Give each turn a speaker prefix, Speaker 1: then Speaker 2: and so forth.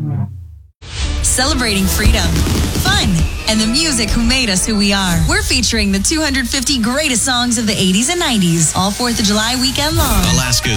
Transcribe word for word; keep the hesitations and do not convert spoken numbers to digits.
Speaker 1: Celebrating freedom, fun, and the music who made us who we are. We're featuring the two hundred fifty greatest songs of the eighties and nineties, all fourth of July weekend long.
Speaker 2: Alaska's